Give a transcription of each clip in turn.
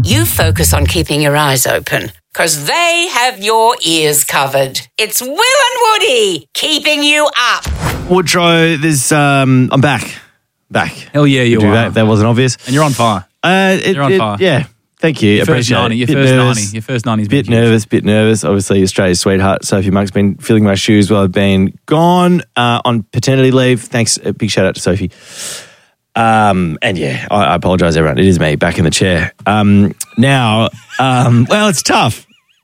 You focus on keeping your eyes open, because they have your ears covered. It's Will and Woody keeping you up. Woodrow, there's I'm back. Hell yeah, you are. That wasn't obvious. And you're on fire. You're on fire. Yeah, thank you. Your first 90. Your first 90's bit nervous. Obviously, Australia's sweetheart Sophie Monk's been filling my shoes while I've been gone on paternity leave. Thanks, a big shout out to Sophie. And yeah, I apologise, everyone. It is me back in the chair. Well, it's tough.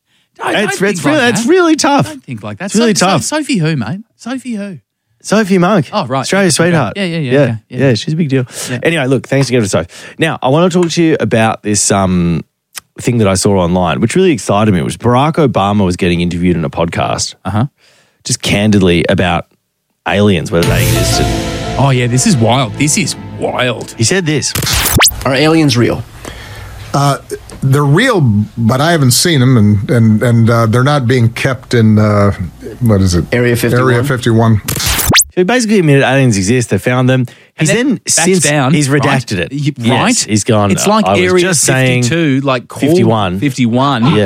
It's really tough. Don't think like that. It's really tough. Sophie who, mate? Sophie who? Sophie Monk. Oh, right. Australia's sweetheart. Yeah, she's a big deal. Yeah. Anyway, look, thanks again for Sophie. Now, I want to talk to you about this thing that I saw online, which really excited me. It was Barack Obama was getting interviewed in a podcast, just candidly about aliens, whether they existed. Oh, yeah, this is wild. He said this. Are aliens real? They're real, but I haven't seen them, and they're not being kept in, what is it? Area 51? Area 51. So he basically admitted aliens exist. They found them. He's then since he's redacted it. Right? Yes, he's gone. It's like Area 52, like 51. 51.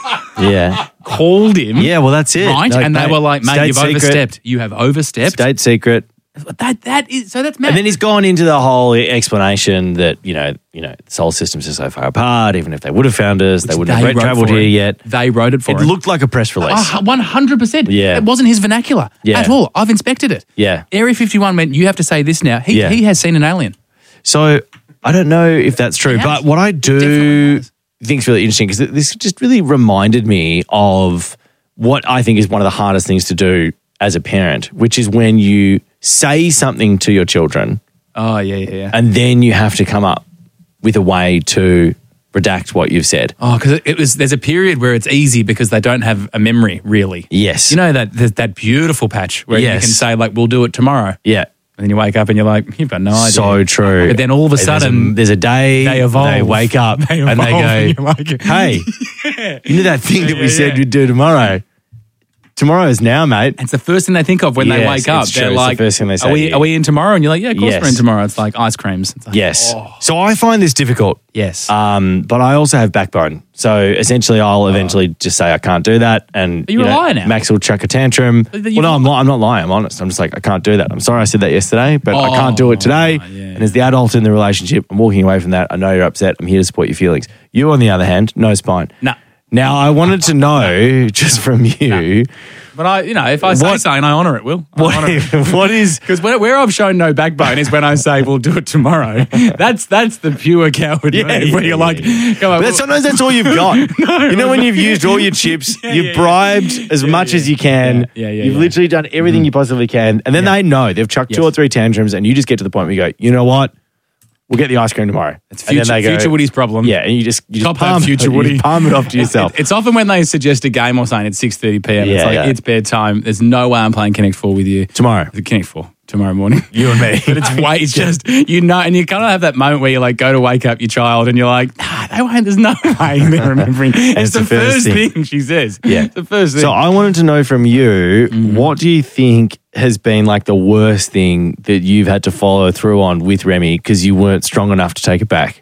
Yeah. Called him. Yeah, well, that's it. Right? And they were like, mate, you've secret. overstepped. You have overstepped. State secret. That is, so that's mad. And then he's gone into the whole explanation that, you know, solar systems are so far apart, even if they would have found us, they wouldn't have travelled here yet. They wrote it for him. It looked like a press release. 100%. Yeah. It wasn't his vernacular at all. I've inspected it. Yeah. Area 51 meant you have to say this now. He has seen an alien. So I don't know if that's true, but what I do think is really interesting, because this just really reminded me of what I think is one of the hardest things to do as a parent, which is when you say something to your children. Oh, yeah. And then you have to come up with a way to redact what you've said. Oh, because there's a period where it's easy because they don't have a memory, really. Yes. You know that beautiful patch where you can say, like, we'll do it tomorrow. Yeah. And then you wake up and you're like, you've got no idea. So true. But then all of a sudden, there's a day they evolve. They wake up and they go, like, hey, you know that thing that we said we'd do tomorrow? Tomorrow is now, mate. It's the first thing they think of when they wake up. They're like, it's the first thing they say. Are we in tomorrow? And you're like, yeah, of course we're in tomorrow. It's like ice creams. It's like, yes. Oh. So I find this difficult. Yes. But I also have backbone. So essentially I'll eventually just say I can't do that. And you're a liar now. Max will chuck a tantrum. Well, no, I'm not lying. I'm honest. I'm just like, I can't do that. I'm sorry I said that yesterday, but I can't do it today. And as the adult in the relationship, I'm walking away from that. I know you're upset. I'm here to support your feelings. You, on the other hand, no spine. No. Now, I wanted to know just from you... But if I say something, I honour it, Will. What is... Because where I've shown no backbone is when I say, we'll do it tomorrow. That's the pure coward move, where you're like, come on. But sometimes that's all you've got. When you've used all your chips, you've bribed as much as you can. You've literally done everything you possibly can. And then they know. They've chucked 2 or 3 tantrums, and you just get to the point where you go, you know what? We'll get the ice cream tomorrow. It's future Woody's problem. Yeah, and you just palm future Woody. You palm it off to yourself. It's often when they suggest a game or something at 6:30 p.m. It's like, it's bedtime. There's no way I'm playing Connect 4 with you. Tomorrow. Connect 4. Tomorrow morning. You and me. But it's just, and you kind of have that moment where you like go to wake up your child and you're like, there's no way they're remembering. It's the first thing she says. Yeah. It's the first thing. So I wanted to know from you, what do you think has been like the worst thing that you've had to follow through on with Remy because you weren't strong enough to take it back?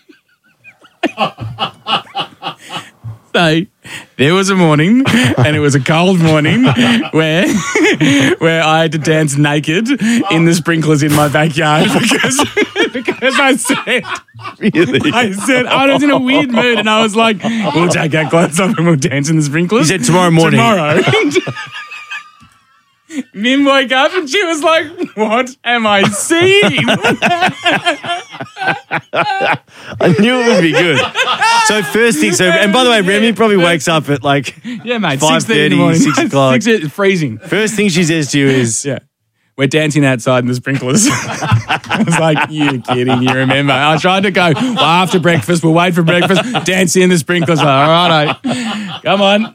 So there was a morning, and it was a cold morning, where I had to dance naked in the sprinklers in my backyard because I said, really? I was in a weird mood, and I was like, we'll take our clothes off and we'll dance in the sprinklers. You said tomorrow morning. Tomorrow. Mim woke up and she was like, what am I seeing? I knew it would be good. So first thing, and by the way, Remy probably wakes up at like 5:30, 6 o'clock. It's freezing. First thing she says to you is, we're dancing outside in the sprinklers. I was like, you're kidding, you remember. I tried to go, after breakfast, we'll wait for breakfast, dance in the sprinklers. Like, all right, come on.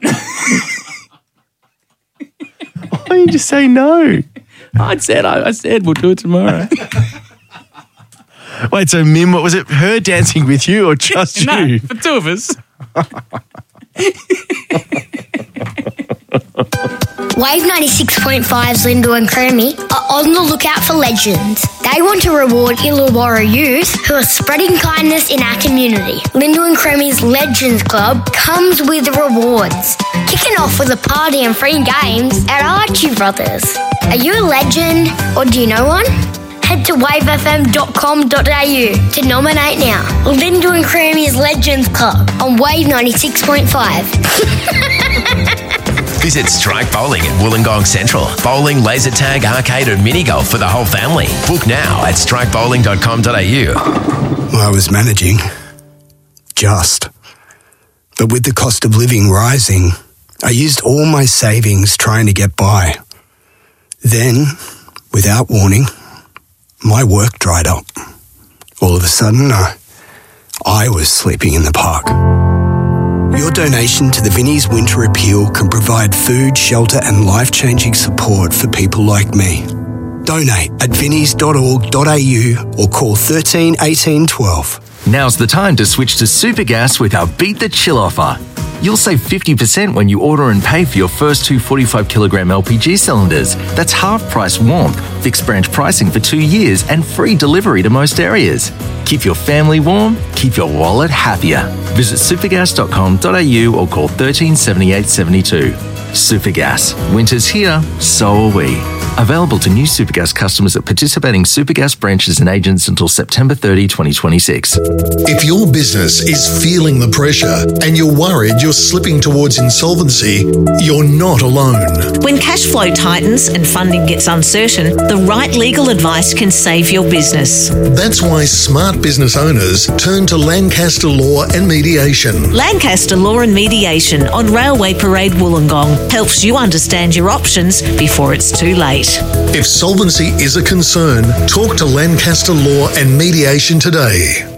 Why don't you just say no? I said we'll do it tomorrow. Wait, so Mim, was it her dancing with you or just No, you? the two of us. Wave 96.5's Lyndall and Cromie are on the lookout for legends. They want to reward Illawarra youth who are spreading kindness in our community. Lyndall and Cromie's Legends Club comes with rewards, kicking off with a party and free games at Archie Brothers. Are you a legend or do you know one? Head to wavefm.com.au to nominate now. Lyndall and Cromie's Legends Club on Wave 96.5. Visit Strike Bowling at Wollongong Central. Bowling, laser tag, arcade and mini golf for the whole family. Book now at strikebowling.com.au. I was managing. But with the cost of living rising, I used all my savings trying to get by. Then, without warning, my work dried up. All of a sudden, I was sleeping in the park. Your donation to the Vinnie's Winter Appeal can provide food, shelter and life-changing support for people like me. Donate at vinnies.org.au or call 13 18 12. Now's the time to switch to Supergas with our Beat the Chill offer. You'll save 50% when you order and pay for your first 2 45-kilogram LPG cylinders. That's half-price warmth, fixed branch pricing for 2 years and free delivery to most areas. Keep your family warm, keep your wallet happier. Visit supergas.com.au or call 13 78 72. Supergas. Winter's here, so are we. Available to new Supergas customers at participating Supergas branches and agents until September 30, 2026. If your business is feeling the pressure and you're worried you're slipping towards insolvency, you're not alone. When cash flow tightens and funding gets uncertain, the right legal advice can save your business. That's why smart business owners turn to Lancaster Law and Mediation. Lancaster Law and Mediation on Railway Parade Wollongong helps you understand your options before it's too late. If solvency is a concern, talk to Lancaster Law and Mediation today.